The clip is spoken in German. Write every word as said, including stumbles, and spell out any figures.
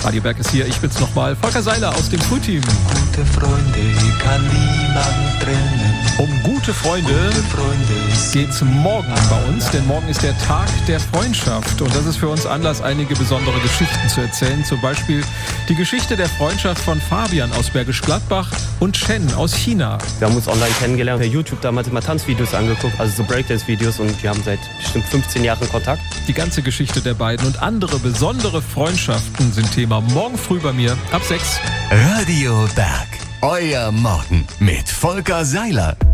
Radio Berg ist hier, ich bin's nochmal. Volker Seiler aus dem Frühteam. Gute Freunde kann niemand trennen. Um gute Freunde, Gute Freunde geht's morgen bei uns, denn morgen ist der Tag der Freundschaft. Und das ist für uns Anlass, einige besondere Geschichten zu erzählen. Zum Beispiel die Geschichte der Freundschaft von Fabian aus Bergisch Gladbach und Chen aus China. Wir haben uns online kennengelernt, per YouTube damals immer Tanzvideos angeguckt, also so Breakdance-Videos, und wir haben seit bestimmt fünfzehn Jahren Kontakt. Die ganze Geschichte der beiden und andere besondere Freundschaften sind Thema morgen früh bei mir ab sechs. Radio Berg, euer Morgen mit Volker Seiler.